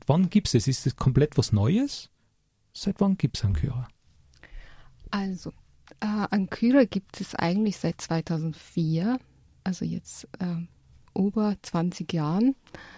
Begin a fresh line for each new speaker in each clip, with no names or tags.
wann gibt es das? Ist das komplett was Neues? Seit wann gibt es Ankyra?
Also, Ankyra gibt es eigentlich seit 2004, also jetzt über 20 Jahren.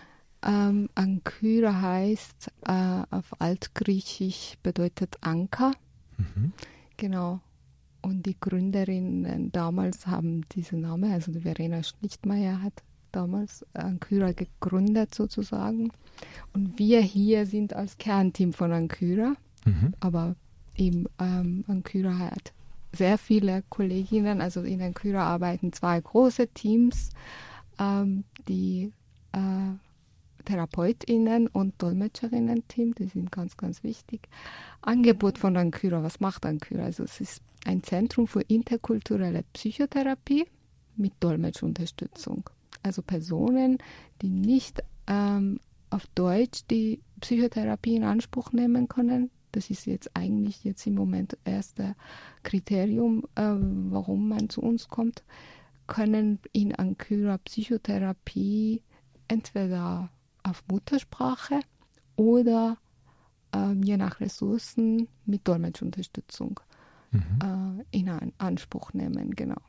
Ankyra heißt auf Altgriechisch bedeutet Anker.
Mhm.
Genau. Und die Gründerinnen damals haben diesen Namen, also die Verena Schlichtmeier hat damals Ankyra gegründet sozusagen. Und wir hier sind als Kernteam von Ankyra, aber eben Ankyra hat sehr viele Kolleginnen, also in Ankyra arbeiten 2 große Teams, die TherapeutInnen und DolmetscherInnen-Team, die sind ganz, ganz wichtig. Angebot von Ankyra, was macht Ankyra? Also es ist ein Zentrum für interkulturelle Psychotherapie mit Dolmetschunterstützung. Also Personen, die nicht auf Deutsch die Psychotherapie in Anspruch nehmen können. Das ist jetzt eigentlich jetzt im Moment erste Kriterium, warum man zu uns kommt, können in Ankyra Psychotherapie entweder auf Muttersprache oder je nach Ressourcen mit Dolmetschunterstützung in Anspruch nehmen, genau.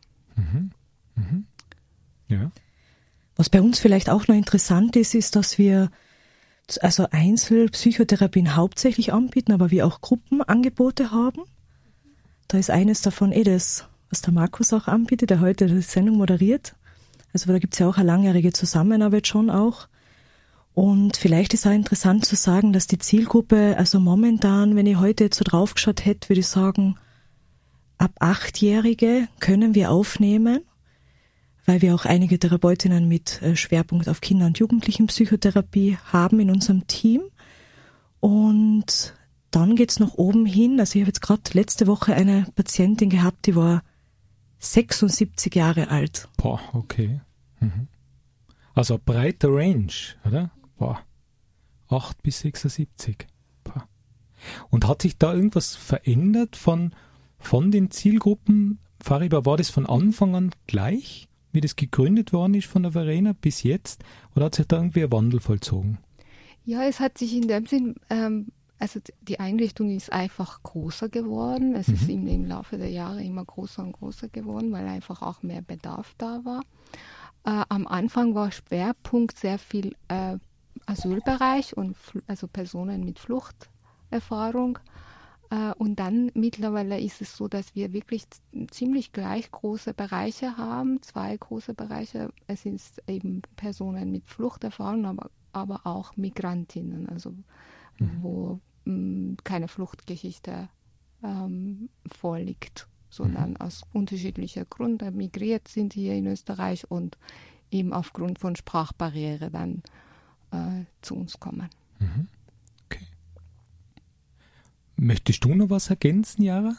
Ja.
Was bei uns vielleicht auch noch interessant ist, ist, dass wir also Einzelpsychotherapien hauptsächlich anbieten, aber wir auch Gruppenangebote haben. Da ist eines davon das, was der Markus auch anbietet, der heute die Sendung moderiert. Also da gibt es ja auch eine langjährige Zusammenarbeit schon auch. Und vielleicht ist auch interessant zu sagen, dass die Zielgruppe, also momentan, wenn ich heute jetzt so draufgeschaut hätte, würde ich sagen, ab 8-Jährige können wir aufnehmen, weil wir auch einige Therapeutinnen mit Schwerpunkt auf Kinder- und Jugendlichenpsychotherapie haben in unserem Team. Und dann geht's nach oben hin. Also ich habe jetzt gerade letzte Woche eine Patientin gehabt, die war 76 Jahre alt.
Boah, okay. Also ein breiter Range, oder? Boah. 8 bis 76. Boah. Und hat sich da irgendwas verändert von den Zielgruppen? Fariba, war das von Anfang an gleich, wie das gegründet worden ist von der Verena bis jetzt? Oder hat sich da irgendwie ein Wandel vollzogen?
Ja, es hat sich in dem Sinn, also die Einrichtung ist einfach größer geworden. Es ist im Laufe der Jahre immer größer und größer geworden, weil einfach auch mehr Bedarf da war. Am Anfang war Schwerpunkt sehr viel Asylbereich und also Personen mit Fluchterfahrung. Und dann mittlerweile ist es so, dass wir wirklich ziemlich gleich große Bereiche haben, 2 große Bereiche. Es sind eben Personen mit Fluchterfahrung, aber auch Migrantinnen, also wo keine Fluchtgeschichte vorliegt, sondern aus unterschiedlicher Gründen migriert sind hier in Österreich und eben aufgrund von Sprachbarriere dann zu uns kommen.
Okay. Möchtest du noch was ergänzen, Jara?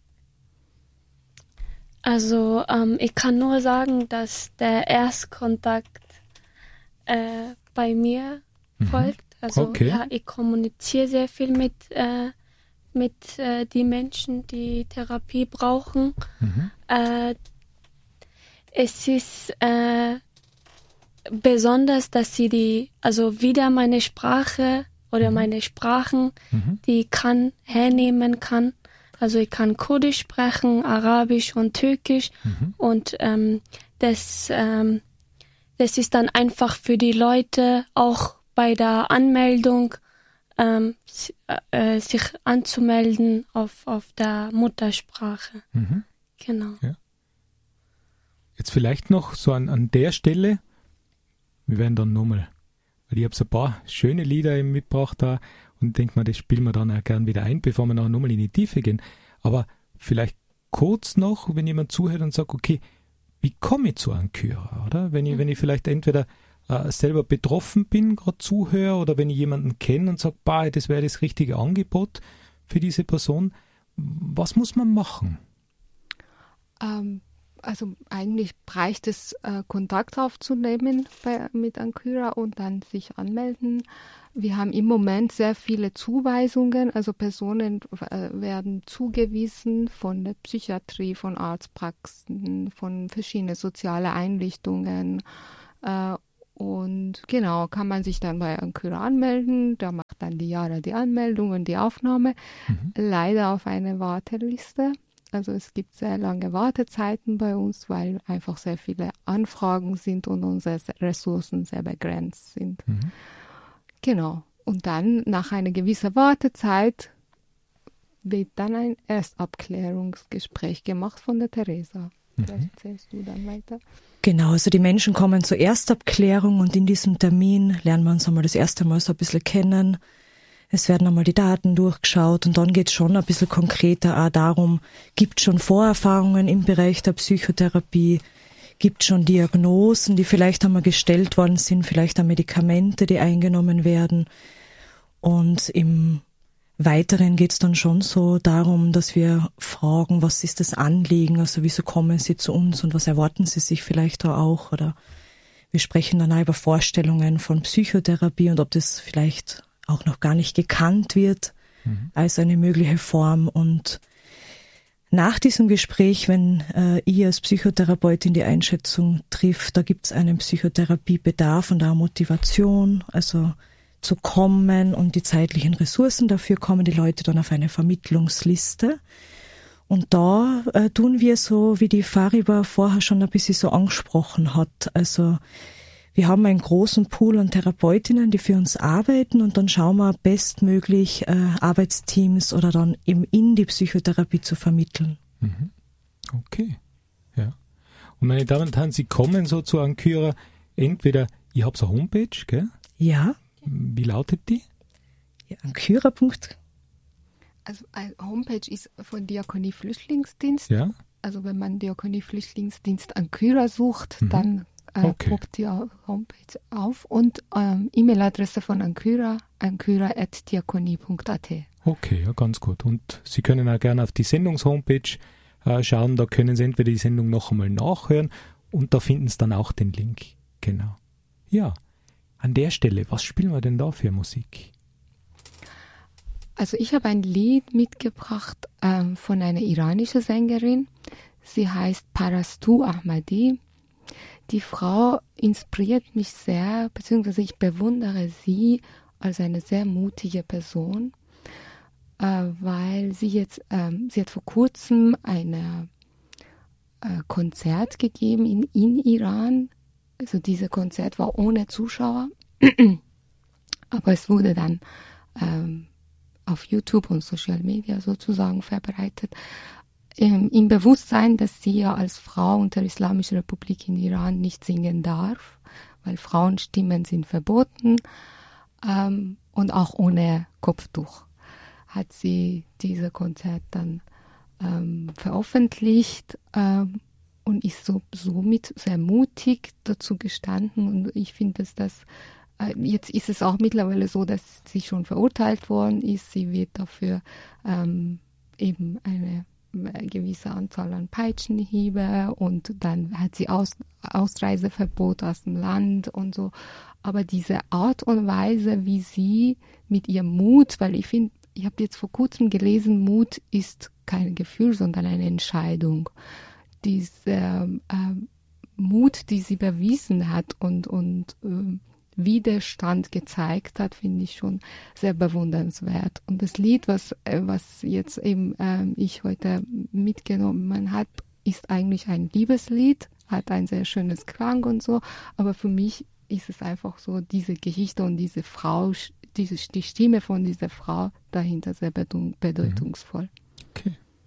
Also ich kann nur sagen, dass der Erstkontakt bei mir folgt. Also
okay.
ja, ich kommuniziere sehr viel mit den Menschen, die Therapie brauchen. Es ist besonders, dass sie wieder meine Sprache oder meine Sprachen, die hernehmen kann. Also ich kann Kurdisch sprechen, Arabisch und Türkisch und das ist dann einfach für die Leute auch bei der Anmeldung sich anzumelden auf der Muttersprache. Genau.
Ja. Jetzt vielleicht noch so an der Stelle, wir werden dann nochmal, weil ich habe so ein paar schöne Lieder eben mitgebracht da und denke mal, das spielen wir dann auch gern wieder ein, bevor wir nachher nochmal in die Tiefe gehen. Aber vielleicht kurz noch, wenn jemand zuhört und sagt, okay, wie komme ich zu Ankyra, oder? Wenn ich vielleicht entweder selber betroffen bin, gerade zuhöre, oder wenn ich jemanden kenne und sage, das wäre das richtige Angebot für diese Person, was muss man machen?
Also eigentlich reicht es, Kontakt aufzunehmen mit Ankyra und dann sich anmelden. Wir haben im Moment sehr viele Zuweisungen, also Personen werden zugewiesen von der Psychiatrie, von Arztpraxen, von verschiedenen sozialen Einrichtungen Und genau, kann man sich dann bei Ankyra anmelden. Da macht dann die Jara die Anmeldung und die Aufnahme. Leider auf eine Warteliste. Also es gibt sehr lange Wartezeiten bei uns, weil einfach sehr viele Anfragen sind und unsere Ressourcen sehr begrenzt sind. Genau. Und dann nach einer gewissen Wartezeit wird dann ein Erstabklärungsgestgespräch gemacht von der Theresa. Vielleicht erzählst du dann weiter.
Genau, also die Menschen kommen zur Erstabklärung und in diesem Termin lernen wir uns einmal das erste Mal so ein bisschen kennen. Es werden einmal die Daten durchgeschaut und dann geht es schon ein bisschen konkreter auch darum, gibt es schon Vorerfahrungen im Bereich der Psychotherapie, gibt es schon Diagnosen, die vielleicht einmal gestellt worden sind, vielleicht auch Medikamente, die eingenommen werden. Und im Weiteren geht es dann schon so darum, dass wir fragen, was ist das Anliegen, also wieso kommen Sie zu uns und was erwarten Sie sich vielleicht da auch, oder wir sprechen dann auch über Vorstellungen von Psychotherapie und ob das vielleicht auch noch gar nicht gekannt wird als eine mögliche Form. Und nach diesem Gespräch, wenn ich als Psychotherapeutin die Einschätzung trifft, da gibt es einen Psychotherapiebedarf und auch Motivation, also zu kommen und die zeitlichen Ressourcen dafür, kommen die Leute dann auf eine Vermittlungsliste. Und da tun wir so, wie die Fariba vorher schon ein bisschen so angesprochen hat. Also wir haben einen großen Pool an Therapeutinnen, die für uns arbeiten und dann schauen wir bestmöglich Arbeitsteams oder dann eben in die Psychotherapie zu vermitteln.
Okay, ja. Und meine Damen und Herren, Sie kommen so zu Ankyra, entweder, ihr habt so eine Homepage, gell?
Ja.
Wie lautet die?
Ja, Ankyra.
Also eine Homepage ist von Diakonie Flüchtlingsdienst.
Ja.
Also wenn man Diakonie Flüchtlingsdienst Ankyra sucht, dann poppt die Homepage auf. Und E-Mail-Adresse von Ankyra, ankyra@diakonie.at.
Okay, ja, ganz gut. Und Sie können auch gerne auf die Sendungshomepage schauen, da können Sie entweder die Sendung noch einmal nachhören und da finden Sie dann auch den Link. Genau. Ja. An der Stelle, was spielen wir denn da für Musik?
Also ich habe ein Lied mitgebracht von einer iranischen Sängerin. Sie heißt Parastu Ahmadi. Die Frau inspiriert mich sehr, beziehungsweise ich bewundere sie als eine sehr mutige Person, weil sie hat vor kurzem ein Konzert gegeben in Iran. Also dieses Konzert war ohne Zuschauer, aber es wurde dann auf YouTube und Social Media sozusagen verbreitet. Im Bewusstsein, dass sie ja als Frau unter der Islamischen Republik in Iran nicht singen darf, weil Frauenstimmen sind verboten und auch ohne Kopftuch hat sie dieses Konzert dann veröffentlicht. Und ist somit sehr mutig dazu gestanden. Und ich finde, dass jetzt ist es auch mittlerweile so, dass sie schon verurteilt worden ist. Sie wird dafür eben eine gewisse Anzahl an Peitschenhiebe und dann hat sie Ausreiseverbot aus dem Land und so. Aber diese Art und Weise, wie sie mit ihrem Mut, weil ich finde, ich habe jetzt vor kurzem gelesen, Mut ist kein Gefühl, sondern eine Entscheidung. Dieser Mut, die sie bewiesen hat und Widerstand gezeigt hat, finde ich schon sehr bewundernswert. Und das Lied, was jetzt eben ich heute mitgenommen habe, ist eigentlich ein Liebeslied, hat ein sehr schönes Klang und so, aber für mich ist es einfach so, diese Geschichte und diese Frau, die Stimme von dieser Frau dahinter sehr bedeutungsvoll.